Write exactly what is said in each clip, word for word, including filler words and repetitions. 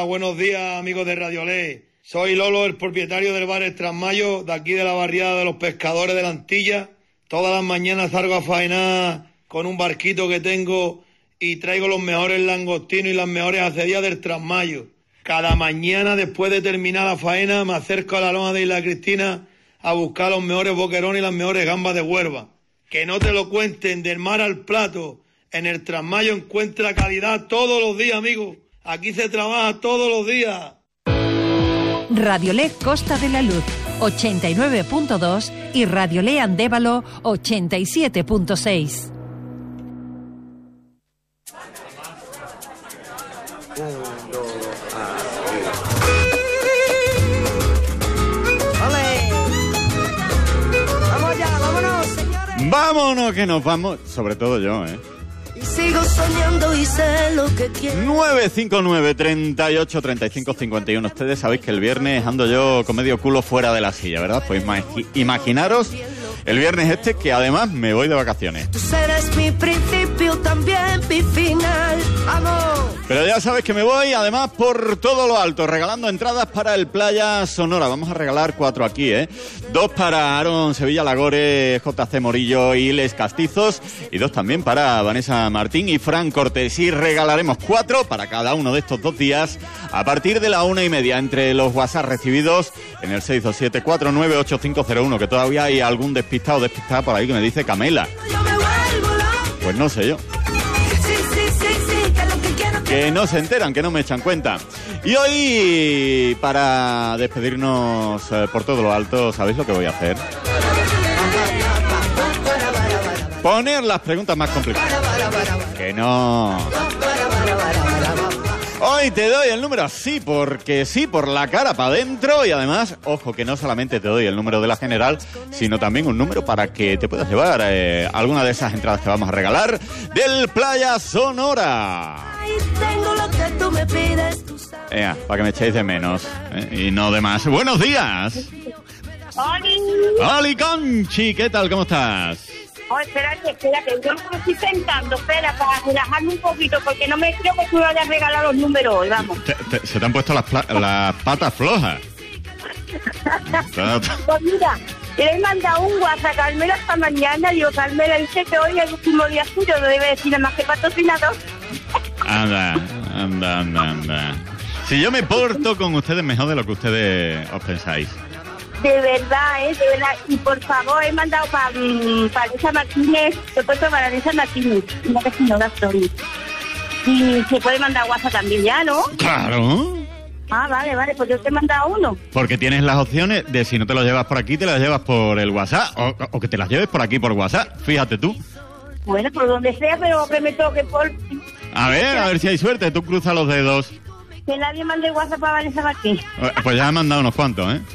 buenos días, amigos de Radiolé. Soy Lolo, el propietario del bar El Trasmayo, de aquí de la barriada de los pescadores de la Antilla. Todas las mañanas salgo a faenar con un barquito que tengo y traigo los mejores langostinos y las mejores acedías del Trasmayo. Cada mañana, después de terminar la faena, me acerco a la loma de Isla Cristina a buscar los mejores boquerones y las mejores gambas de Huelva. Que no te lo cuenten, del mar al plato. En el Trasmayo encuentra calidad todos los días, amigo. Aquí se trabaja todos los días. Radiolé Costa de la Luz ochenta y nueve punto dos y Radiolé Andévalo ochenta y siete punto seis. Vamos ya, vámonos, señores. Vámonos que nos vamos, sobre todo yo, ¿eh? Sigo soñando y sé lo que quiero. nueve cinco nueve, treinta y ocho, treinta y cinco, cincuenta y uno. Ustedes sabéis que el viernes ando yo con medio culo fuera de la silla, ¿verdad? Pues imaginaros el viernes este que además me voy de vacaciones. Tú serás mi principio, también mi final. ¡Vamos! Pero ya sabes que me voy además por todo lo alto, regalando entradas para el Playa Sonora. Vamos a regalar cuatro aquí, ¿eh? Dos para Aaron Sevilla Lagore, J C Morillo y Les Castizos. Y dos también para Vanessa Martín y Fran Cortés. Y regalaremos cuatro para cada uno de estos dos días a partir de la una y media entre los WhatsApp recibidos en el seis dos siete, cuatro nueve ocho cinco cero uno, que todavía hay algún despistado o despistada por ahí que me dice Camela. Pues no sé yo. Que no se enteran, que no me echan cuenta. Y hoy, para despedirnos eh, por todo lo alto, ¿sabéis lo que voy a hacer? Poner las preguntas más complicadas. Que no. Hoy te doy el número sí, porque sí, por la cara para adentro. Y además, ojo, que no solamente te doy el número de la general, sino también un número para que te puedas llevar eh, alguna de esas entradas que vamos a regalar del Playa Sonora. Venga, para que me echéis de menos eh, y no de más. ¡Buenos días! ¡Oli! ¡Oli, Conchi! ¿Qué tal? ¿Cómo estás? Oh, espérate, espérate, yo me estoy sentando, espera, para relajarme un poquito, porque no me creo que tú me hayas regalado los números hoy, vamos. Te, te, se te han puesto las, pla- las patas flojas. Pues mira, le he mandado un WhatsApp a Carmela esta mañana, digo, Carmela dice que hoy es el último día suyo, no debe decir nada más que patrocinador. Anda, anda, anda, anda. Si yo me porto con ustedes mejor de lo que ustedes os pensáis. De verdad, ¿eh? De verdad. Y por favor, he mandado para um, Vanessa Martínez, he puesto para Vanessa Martínez, una que si no da story. Y se puede mandar WhatsApp también ya, ¿no? Claro. Ah, vale, vale, pues yo te he mandado uno. Porque tienes las opciones de si no te lo llevas por aquí, te las llevas por el WhatsApp, o, o que te las lleves por aquí por WhatsApp, fíjate tú. Bueno, por donde sea, pero que me toque por... A ver, a ver si hay suerte, tú cruzas los dedos. Que nadie mande WhatsApp para Vanessa Martínez. Pues ya me han dado unos cuantos, ¿eh?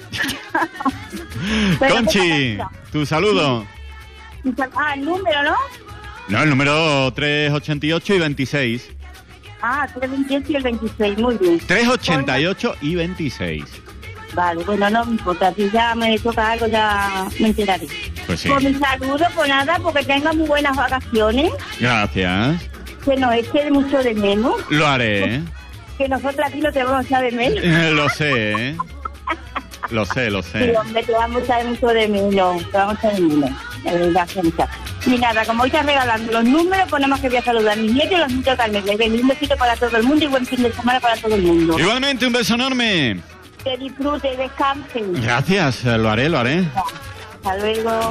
Conchi, tu saludo. Ah, el número, ¿no? No, el número tres ochenta y ocho y veintiséis. Ah, tres veintiocho y el veintiséis, muy bien. tres ochenta y ocho y veintiséis. Vale, bueno, no me importa, si ya me toca algo ya me enteraré. Pues sí. Pues mi saludo, pues nada, porque tengan muy buenas vacaciones. Gracias. Que nos echen mucho de menos. Lo haré. Que nosotros aquí no te vamos a echar de menos. Eh, lo sé, ¿eh? Lo sé, lo sé. Sí, hombre, te vamos a echar mucho de menos. Te vamos a echar de menos. Gracias, muchas. Y nada, como hoy estás regalando los números, pues nada más que voy a saludar a mis nietos y los nietos de Carmen. Les bendigo, un besito para todo el mundo y buen fin de semana para todo el mundo. Igualmente, un beso enorme. Que disfrute, descansen. Gracias, lo haré, lo haré. Hasta luego.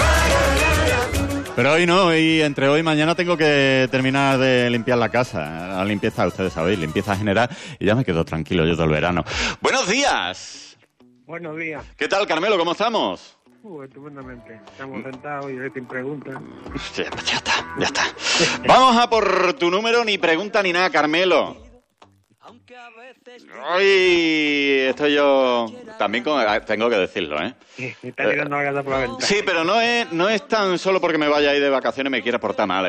Pero hoy no, hoy, entre hoy y mañana tengo que terminar de limpiar la casa. La limpieza, ustedes sabéis, limpieza general, y ya me quedo tranquilo yo todo el verano. ¡Buenos días! Buenos días. ¿Qué tal, Carmelo? ¿Cómo estamos? Uh, estupendamente. Estamos sentados y de sin preguntas. Ya, ya está, ya está. Vamos a por tu número, ni pregunta ni nada, Carmelo. Hoy estoy yo también con, tengo que decirlo, ¿eh? Me está tirando la casa por la ventana. Sí, pero no es, no es tan solo porque me vaya a ir de vacaciones y me quiera portar mal.